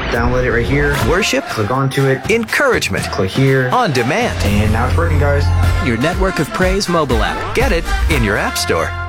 Download it right here. Worship, Click onto it. encouragement, Click here. on demand. And now it's working, guys. Your Network of Praise mobile app. Get it in your app store.